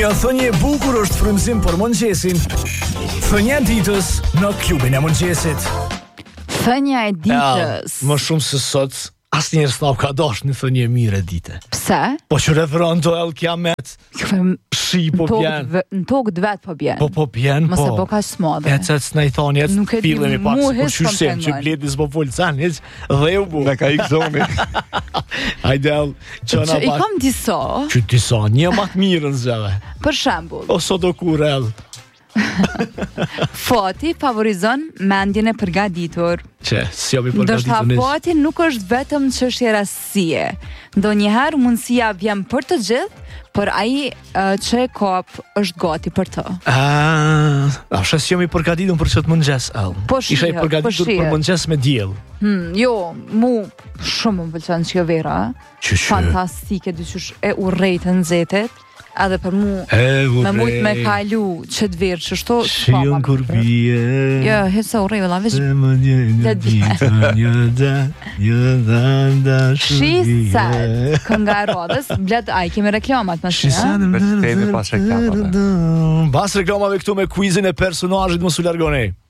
Ja thënie e bukur është frymëzim për mëngjesin. Thënia e ditës në klubin e mëngjesit. Thënia e ditës. Më shumë se sot asnjëherë s'na ka dashur një thënie mirë e dite. Pse? Po që referon do el kiamet. Shi po bjen. Në tokë vet po bjen. Po bjen, po. Mos e po ka smodhe. Ecet s'na i thoni, fillemi pak mu për hes qyshim që bledi s'po fol canis dhe u bu. Nga ka ik zoni. Hajdel, çona I pak. kam disa, Që disa, një më të mirën zëve. për shembull, O sot do kurel. fati favorizon mendjen e përgatitur. Që, si jam i Ndoshta përgatitur fati nuk është vetëm çështje rastësie. Ndonjëherë mundësia vjen për të gjithë, por ai që e kap është gati për të. A shes jam i përgatitur për çet mëngjes, all. Po Isha i shihet, përgatitur po shihet. për mëngjes me diell. Jo, mu shumë më pëlqen që vera. Që Fantastike, dyqysh e urrejtë nxetet. Edhe për mu E me mujt me kalu që të verë që shto Shion kur bie. Jo, hesa urrej vëlla veç Më Dhe Shisa kënga e rodës. Bled, ai kemi reklamat më shumë. Temi pas reklamave. Pas reklamave këtu me quizin e personazhit mos u largoni.